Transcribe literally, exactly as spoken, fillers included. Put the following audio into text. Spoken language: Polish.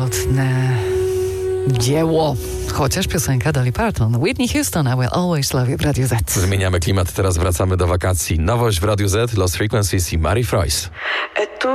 Absolutne dzieło. Chociaż piosenka Dolly Parton. Whitney Houston, I Will Always Love You w Radiu Z. Zmieniamy klimat, teraz wracamy do wakacji. Nowość w Radiu Z, Lost Frequencies i Mary Froiss.